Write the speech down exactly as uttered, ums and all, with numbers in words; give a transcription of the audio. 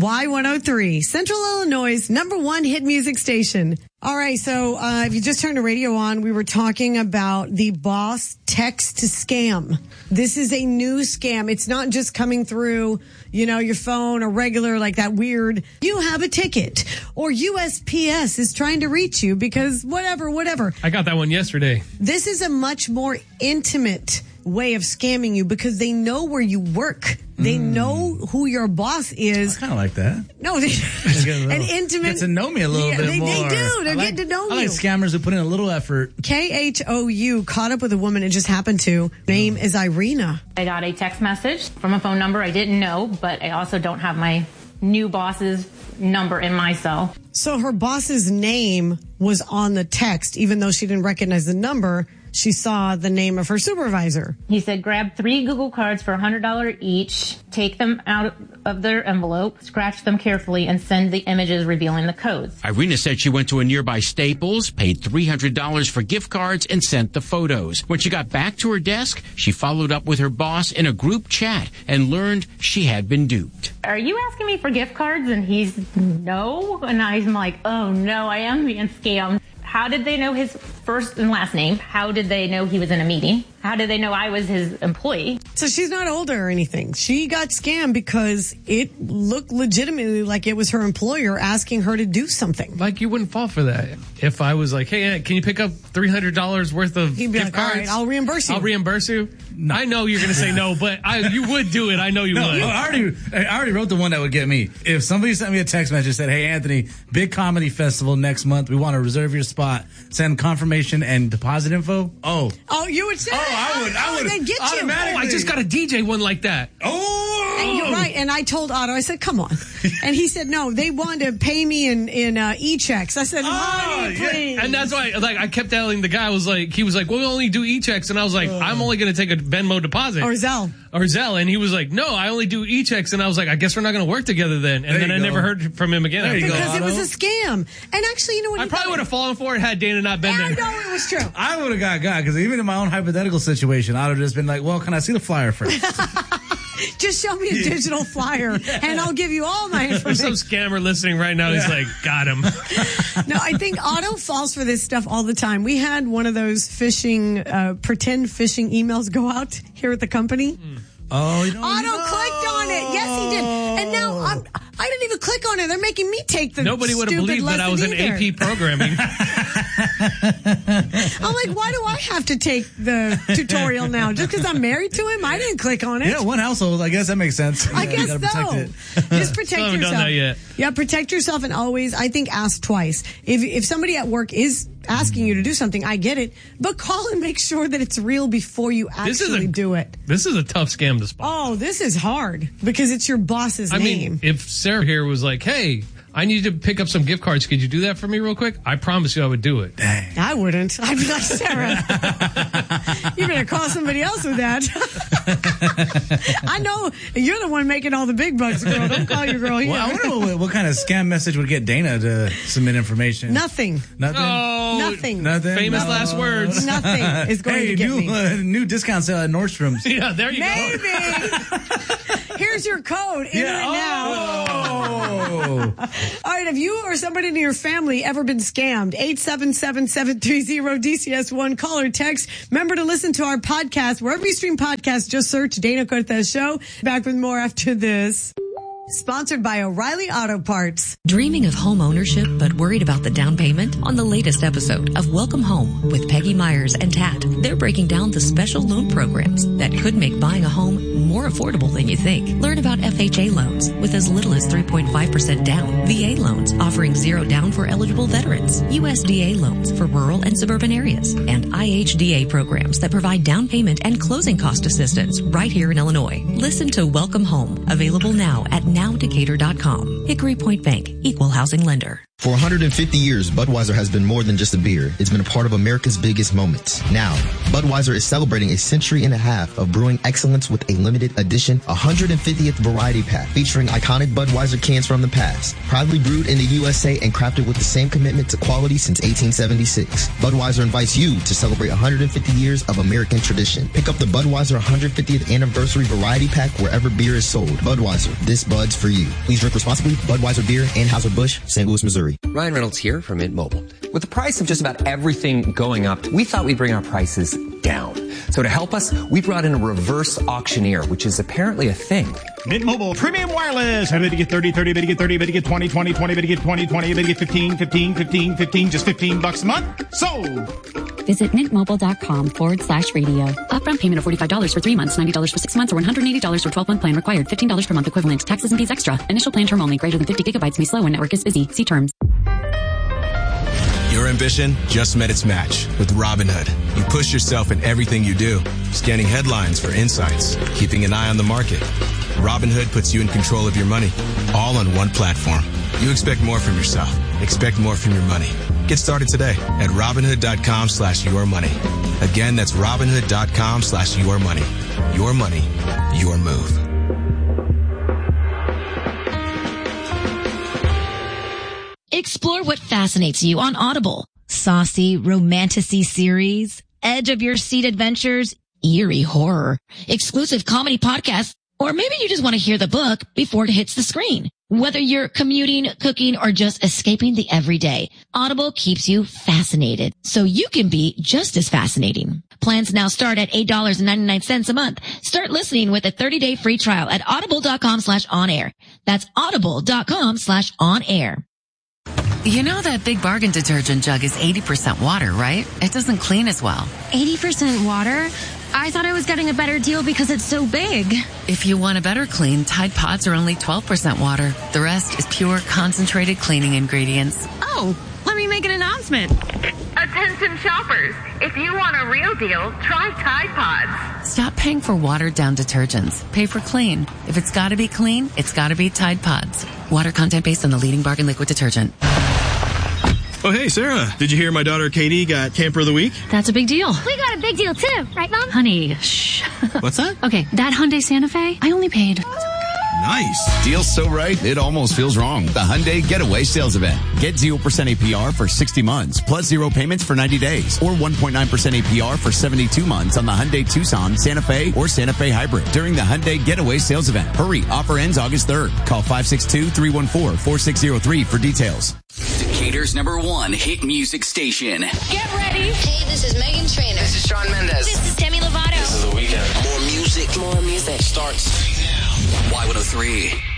Y one oh three, Central Illinois' number one hit music station. All right, so uh, if you just turned the radio on, we were talking about the boss text to scam. This is a new scam. It's not just coming through, you know, your phone or regular, like that weird, you have a ticket, or U S P S is trying to reach you because whatever, whatever. I got that one yesterday. This is a much more intimate way of scamming you because they know where you work. They mm. know who your boss is. I kind of like that. No, they, an intimate. Get to know me a little yeah, bit they, more. They do. They're like, getting to know I you. like scammers who put in a little effort. K H O U caught up with a woman it just happened to. Name is Irina. I got a text message from a phone number I didn't know, but I also don't have my new boss's number in my cell. So her boss's name was on the text, even though she didn't recognize the number. She saw the name of her supervisor. He said, grab three Google cards for one hundred dollars each, take them out of their envelope, scratch them carefully, and send the images revealing the codes. Irina said she went to a nearby Staples, paid three hundred dollars for gift cards, and sent the photos. When she got back to her desk, she followed up with her boss in a group chat and learned she had been duped. Are you asking me for gift cards? And he's, no. And I'm like, oh, no, I am being scammed. How did they know his first and last name? How did they know he was in a meeting? How did they know I was his employee? So she's not older or anything. She got scammed because it looked legitimately like it was her employer asking her to do something. Like you wouldn't fall for that. If I was like, hey, can you pick up three hundred dollars worth of He'd be gift like, cards? all right, I'll reimburse you. I'll reimburse you? No. I know you're going to say no, but I, you would do it. I know you no, would. I already, I already wrote the one that would get me. If somebody sent me a text message that said, hey, Anthony, big comedy festival next month. We want to reserve your spot. Send confirmation and deposit info. Oh. Oh, you would say Oh, I would. I would. They'd get you. Oh, I just got a D J one like that. Oh. And you're right. And I told Otto, I said, come on. And he said, no, they wanted to pay me in, in uh, e-checks. I said, honey, yeah. please. And that's why, like, I kept telling the guy, I was like, he was like, well, we only do e-checks. And I was like, uh, I'm only going to take a Venmo deposit. Or Zelle. Or Zelle. And he was like, no, I only do e-checks. And I was like, I guess we're not going to work together then. And there then I go. never heard from him again. There you Because go, it was Otto. a scam. And actually, you know what? I probably would have fallen for it had Dana not been I there. know it was true. I would have got got because even in my own hypothetical situation, I would have just been like, well, can I see the flyer first? Just show me a digital flyer and I'll give you all my There's information. some scammer listening right now. He's like, got him. No, I think Otto falls for this stuff all the time. We had one of those phishing, uh, pretend phishing emails go out here at the company. Mm. Oh, you don't Otto know. clicked on it. Yes, he did. And now I'm, I didn't even click on it. They're making me take the Nobody would have stupid believed that I was in lesson A P programming. I'm like, why do I have to take the tutorial now? Just because I'm married to him? I didn't click on it. Yeah, one household. I guess that makes sense. I Yeah, guess you gotta so. protect it. Just protect Still haven't yourself. done that yet. Yeah, protect yourself and always, I think, ask twice. If if somebody at work is asking you to do something, I get it, but call and make sure that it's real before you This is actually a- do it. This is a tough scam to spot. Oh, this is hard because it's your boss's I name. mean, if Sarah here was like, hey, I need to pick up some gift cards. Could you do that for me real quick? I promise you I would do it. Dang. I wouldn't. I'd be like, Sarah, you better call somebody else with that. I know you're the one making all the big bucks, girl. Don't call your girl here. Well, I wonder what, what kind of scam message would get Dana to submit information. Nothing. Nothing. Oh, Nothing. Nothing. Famous No. last words. Nothing is going Hey, to get new me. uh, new discount sale at Nordstrom's. Yeah, there you go. Maybe. Here's your code. Enter Yeah. it now. Oh. All right. Have you or somebody in your family ever been scammed? eight seven seven, seven three zero, D C S one. Call or text. Remember to listen to our podcast. Wherever you stream podcasts, just search Dana Cortez Show. Back with more after this. Sponsored by O'Reilly Auto Parts. Dreaming of home ownership but worried about the down payment? On the latest episode of Welcome Home with Peggy Myers and Tat, they're breaking down the special loan programs that could make buying a home more affordable than you think. Learn about F H A loans with as little as three point five percent down, V A loans offering zero down for eligible veterans, U S D A loans for rural and suburban areas, and I H D A programs that provide down payment and closing cost assistance right here in Illinois. Listen to Welcome Home, available now at now decatur dot com. Hickory Point Bank, Equal Housing Lender. For one hundred fifty years, Budweiser has been more than just a beer. It's been a part of America's biggest moments. Now, Budweiser is celebrating a century and a half of brewing excellence with a limited edition one hundred fiftieth variety pack featuring iconic Budweiser cans from the past. Proudly brewed in the U S A and crafted with the same commitment to quality since eighteen seventy-six. Budweiser invites you to celebrate one hundred fifty years of American tradition. Pick up the Budweiser one hundred fiftieth Anniversary Variety Pack wherever beer is sold. Budweiser, this Bud's for you. Please drink responsibly. Budweiser Beer, Anheuser-Busch, Saint Louis, Missouri. Ryan Reynolds here from Mint Mobile. With the price of just about everything going up, we thought we'd bring our prices down. So to help us, we brought in a reverse auctioneer, which is apparently a thing. Mint Mobile Premium Wireless. How to get thirty, thirty, to get thirty, to get twenty, twenty, twenty, to get twenty, twenty, to get fifteen, fifteen, fifteen, fifteen, just fifteen bucks a month. Sold. Visit mintmobile.com forward slash radio. Upfront payment of forty-five dollars for three months, ninety dollars for six months, or one hundred eighty dollars for twelve month plan required. fifteen dollars per month equivalent. Taxes and fees extra. Initial plan term only. Greater than fifty gigabytes may slow when network is busy. See terms. Your ambition just met its match with Robinhood. You push yourself in everything you do, scanning headlines for insights, keeping an eye on the market. Robinhood puts you in control of your money, all on one platform. You expect more from yourself. Expect more from your money. Get started today at Robinhood.com slash your money. Again, that's Robinhood.com slash your money. Your money, your move. Explore what fascinates you on Audible. Saucy, romantic-y series, edge of your seat adventures, eerie horror, exclusive comedy podcasts, or maybe you just want to hear the book before it hits the screen. Whether you're commuting, cooking, or just escaping the everyday, Audible keeps you fascinated so you can be just as fascinating. Plans now start at eight dollars and ninety-nine cents a month. Start listening with a thirty day free trial at audible.com slash on air. That's audible.com slash on air. You know that Big Bargain detergent jug is eighty percent water, right? It doesn't clean as well. eighty percent water? I thought I was getting a better deal because it's so big. If you want a better clean, Tide Pods are only twelve percent water. The rest is pure, concentrated cleaning ingredients. Oh, let me make an announcement. Attention shoppers, if you want a real deal, try Tide Pods. Stop paying for watered-down detergents. Pay for clean. If it's gotta be clean, it's gotta be Tide Pods. Water content based on the leading bargain liquid detergent. Oh, hey, Sarah. Did you hear my daughter Katie got Camper of the Week? That's a big deal. We got a big deal, too. Right, Mom? Honey, shh. What's that? Okay, that Hyundai Santa Fe, I only paid... Nice. Deal's so right, it almost feels wrong. The Hyundai Getaway Sales Event. Get zero percent A P R for sixty months, plus zero payments for ninety days, or one point nine percent A P R for seventy-two months on the Hyundai Tucson, Santa Fe, or Santa Fe Hybrid during the Hyundai Getaway Sales Event. Hurry, offer ends August third. Call five six two, three one four, four six zero three for details. Decatur's number one hit music station. Get ready. Hey, this is Megan Trainor. This is Shawn Mendes. This is Demi Lovato. This is The Weeknd. More music. More music. Starts right now. Y one oh three.